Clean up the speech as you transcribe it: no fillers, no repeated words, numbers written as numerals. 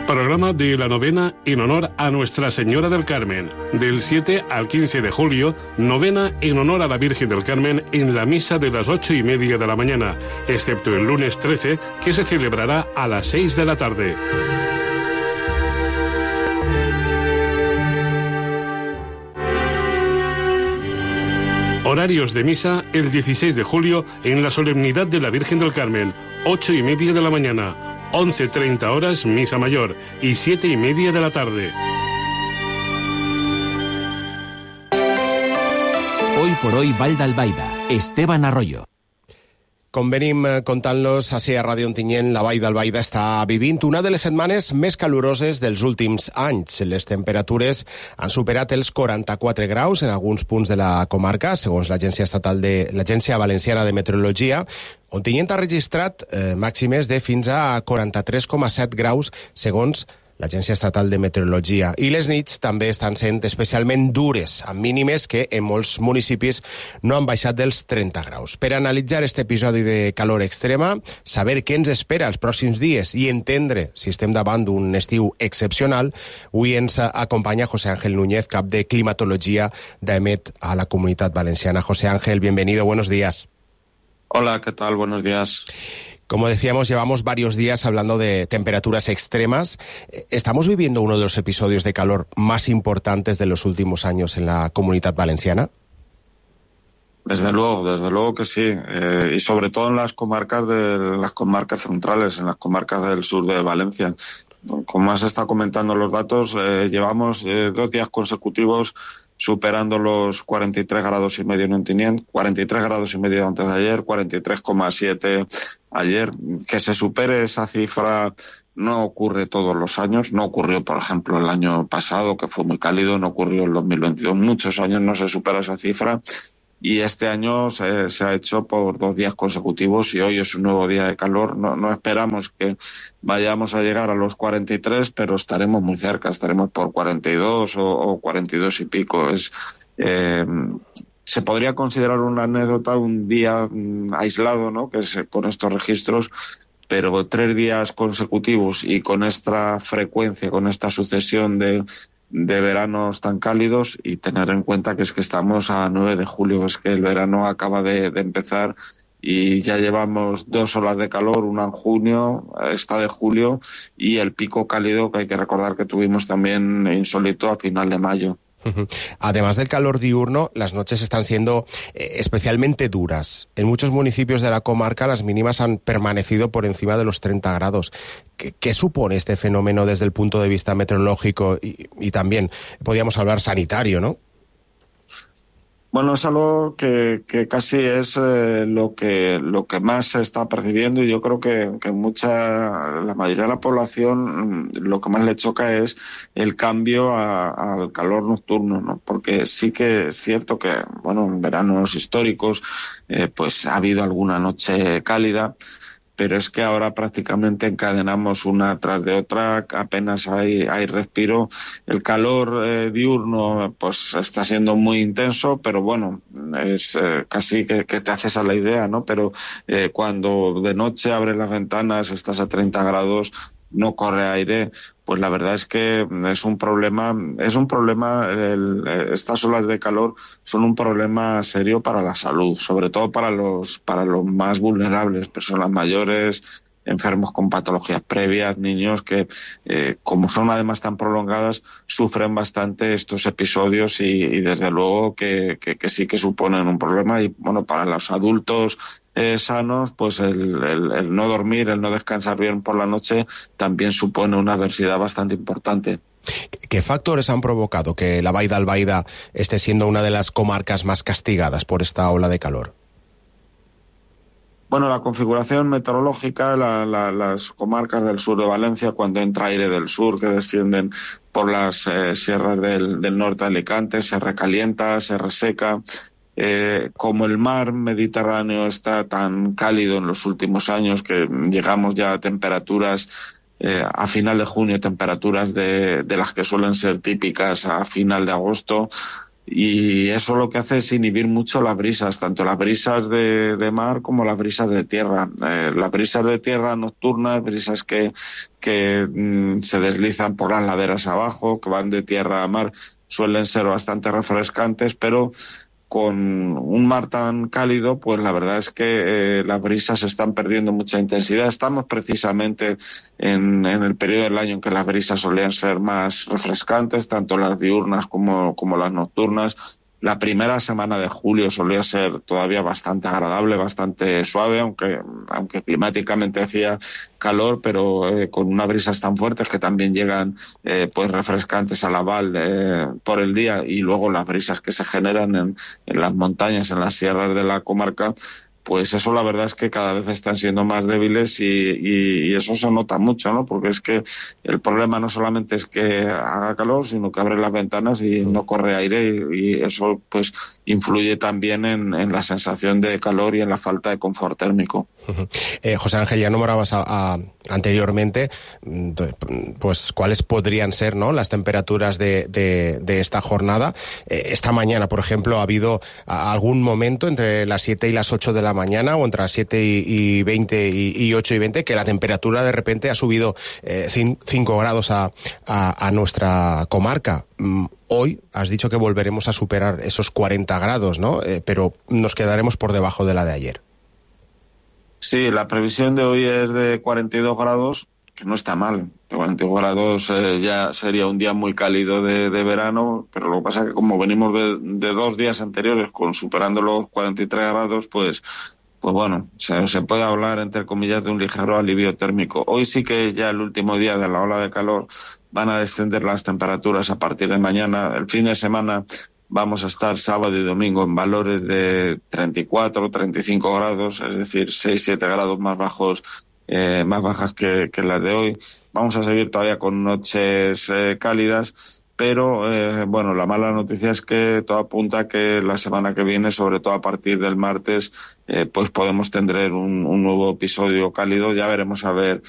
Programa de la novena en honor a Nuestra Señora del Carmen. Del 7 al 15 de julio, novena en honor a la Virgen del Carmen en la misa de las 8:30 de la mañana, excepto el lunes 13, que se celebrará a las 6 de la tarde. Horarios de misa el 16 de julio en la solemnidad de la Virgen del Carmen, 8:30 de la mañana. 11:30 horas misa mayor y 7:30 de la tarde. Hoy por hoy Vall d'Albaida, Esteban Arroyo. Com venim contant-los així a Ràdio Ontinyent, la Vall d'Albaida està vivint una de les setmanes més caloroses dels últims anys. Les temperatures han superat els 44 graus en alguns punts de la comarca, segons l'Agència Valenciana de Meteorologia. Ontinyent ha registrat màximes de fins a 43,7 graus, segons l'Agència Estatal de Meteorologia. I les nits també estan sent especialment dures, amb mínimes que en molts municipis no han baixat dels 30 graus. Per analitzar aquest episodi de calor extrema, saber què ens espera els pròxims dies i entendre si estem davant d'un estiu excepcional, avui ens acompanya José Ángel Núñez, cap de climatologia d'EMET a la Comunitat Valenciana. José Ángel, bienvenido, buenos días. Hola, ¿qué tal? Buenos días. Como decíamos, llevamos varios días hablando de temperaturas extremas. ¿Estamos viviendo uno de los episodios de calor más importantes de los últimos años en la Comunidad Valenciana? Desde luego que sí. Y sobre todo en las comarcas centrales, en las comarcas del sur de Valencia. Como has estado comentando los datos, llevamos 2 días consecutivos superando los 43 grados y medio en Ontinyent, 43 grados y medio antes de ayer, 43,7 ayer. Que se supere esa cifra no ocurre todos los años, no ocurrió, por ejemplo, el año pasado, que fue muy cálido, no ocurrió en 2022, muchos años no se supera esa cifra, y este año se ha hecho por 2 días consecutivos y hoy es un nuevo día de calor. No esperamos que vayamos a llegar a los 43, pero estaremos muy cerca, estaremos por 42 o 42 y pico. Se podría considerar una anécdota, un día aislado, ¿no?, con estos registros, pero 3 días consecutivos y con esta frecuencia, con esta sucesión de veranos tan cálidos, y tener en cuenta que es que estamos a 9 de julio, es que el verano acaba de empezar y ya llevamos 2 olas de calor, una en junio, esta de julio, y el pico cálido que hay que recordar que tuvimos también insólito a final de mayo. Además del calor diurno, las noches están siendo especialmente duras. En muchos municipios de la comarca las mínimas han permanecido por encima de los 30 grados. ¿Qué supone este fenómeno desde el punto de vista meteorológico y también, podríamos hablar, sanitario, ¿no? Bueno, es algo que casi es lo que más se está percibiendo, y yo creo que la mayoría de la población lo que más le choca es el cambio al calor nocturno, ¿no? Porque sí que es cierto que, bueno, en veranos históricos pues ha habido alguna noche cálida, pero es que ahora prácticamente encadenamos una tras de otra, apenas hay respiro. El calor diurno pues está siendo muy intenso, pero bueno, es casi que te haces a la idea, ¿no? Pero cuando de noche abres las ventanas, estás a 30 grados, no corre aire, pues la verdad es que es un problema, estas olas de calor son un problema serio para la salud, sobre todo para los más vulnerables, personas mayores, enfermos con patologías previas, niños que, como son además tan prolongadas, sufren bastante estos episodios y desde luego que sí que suponen un problema. Y bueno, para los adultos sanos, pues el no dormir, el no descansar bien por la noche también supone una adversidad bastante importante. ¿Qué factores han provocado que la Vall d'Albaida esté siendo una de las comarcas más castigadas por esta ola de calor? Bueno, la configuración meteorológica, las comarcas del sur de Valencia, cuando entra aire del sur que descienden por las sierras del norte de Alicante, se recalienta, se reseca. Como el mar Mediterráneo está tan cálido en los últimos años que llegamos ya a temperaturas a final de junio, temperaturas de las que suelen ser típicas a final de agosto, y eso lo que hace es inhibir mucho las brisas, tanto las brisas de mar como las brisas de tierra. Las brisas de tierra nocturnas, brisas que se deslizan por las laderas abajo, que van de tierra a mar, suelen ser bastante refrescantes, pero con un mar tan cálido, pues la verdad es que las brisas están perdiendo mucha intensidad. Estamos precisamente en el periodo del año en que las brisas solían ser más refrescantes, tanto las diurnas como las nocturnas. La primera semana de julio solía ser todavía bastante agradable, bastante suave, aunque climáticamente hacía calor, pero con unas brisas tan fuertes que también llegan pues refrescantes a la Val por el día, y luego las brisas que se generan en las montañas, en las sierras de la comarca, pues eso la verdad es que cada vez están siendo más débiles y eso se nota mucho, ¿no? Porque es que el problema no solamente es que haga calor, sino que abre las ventanas y no corre aire, y eso pues influye también en la sensación de calor y en la falta de confort térmico. José Ángel, ya nombrabas anteriormente, pues cuáles podrían ser, ¿no?, las temperaturas de esta jornada. Esta mañana, por ejemplo, ha habido algún momento entre las 7 y las 8 de la mañana, o entre las 7 y 20 y 8 y 20, que la temperatura de repente ha subido 5 grados a nuestra comarca. Hoy has dicho que volveremos a superar esos 40 grados, ¿no? Pero nos quedaremos por debajo de la de ayer. Sí, la previsión de hoy es de 42 grados, que no está mal. 42 grados ya sería un día muy cálido de verano, pero lo que pasa es que como venimos de 2 días anteriores superando los 43 grados, pues bueno, se puede hablar, entre comillas, de un ligero alivio térmico. Hoy sí que ya el último día de la ola de calor van a descender las temperaturas a partir de mañana. El fin de semana vamos a estar sábado y domingo en valores de 34, 35 grados, es decir, 6-7 grados más bajas que las de hoy. Vamos a seguir todavía con noches cálidas, pero bueno, la mala noticia es que todo apunta a que la semana que viene, sobre todo a partir del martes, pues podemos tener un nuevo episodio cálido. Ya veremos a ver